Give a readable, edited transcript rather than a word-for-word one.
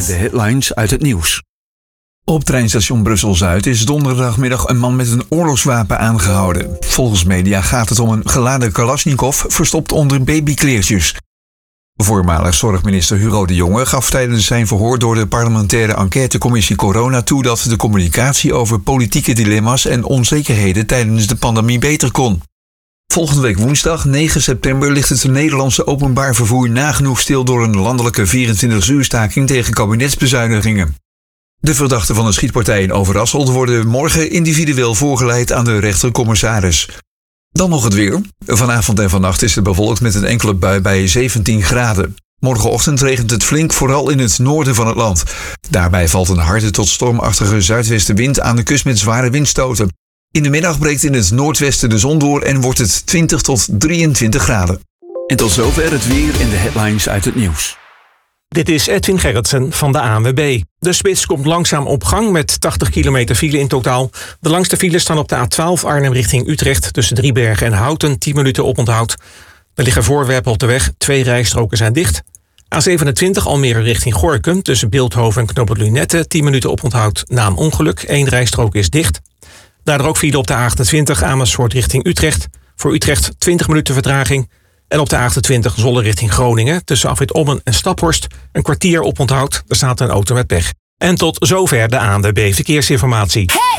De headlines uit het nieuws. Op treinstation Brussel-Zuid is donderdagmiddag een man met een oorlogswapen aangehouden. Volgens media gaat het om een geladen Kalashnikov verstopt onder babykleertjes. Voormalig zorgminister Hugo de Jonge gaf tijdens zijn verhoor door de parlementaire enquêtecommissie Corona toe dat de communicatie over politieke dilemma's en onzekerheden tijdens de pandemie beter kon. Volgende week woensdag, 9 september, ligt het Nederlandse openbaar vervoer nagenoeg stil door een landelijke 24-uur staking tegen kabinetsbezuinigingen. De verdachten van een schietpartij in Overasselt worden morgen individueel voorgeleid aan de rechtercommissaris. Dan nog het weer. Vanavond en vannacht is het bewolkt met een enkele bui bij 17 graden. Morgenochtend regent het flink, vooral in het noorden van het land. Daarbij valt een harde tot stormachtige zuidwestenwind aan de kust met zware windstoten. In de middag breekt in het noordwesten de zon door en wordt het 20 tot 23 graden. En tot zover het weer en de headlines uit het nieuws. Dit is Edwin Gerritsen van de ANWB. De spits komt langzaam op gang met 80 kilometer file in totaal. De langste files staan op de A12 Arnhem richting Utrecht tussen Driebergen en Houten, 10 minuten oponthoud. Er liggen voorwerpen op de weg, 2 rijstroken zijn dicht. A27 Almere richting Gorinchem tussen Bilthoven en Knoop het Lunette, 10 minuten oponthoud na een ongeluk. 1 rijstrook is dicht. Daardoor ook file op de A28 Amersfoort richting Utrecht. Voor Utrecht 20 minuten vertraging. En op de A28 Zwolle richting Groningen tussen Afrit Ommen en Staphorst een kwartier oponthoud. Er staat een auto met pech. En tot zover de ANWB Verkeersinformatie.